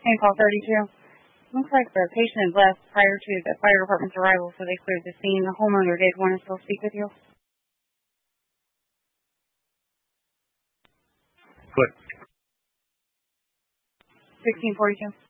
Hey, call 32. Looks like the patient had left prior to the fire department's arrival, so they cleared the scene. The homeowner did want to still speak with you. Good. 1642.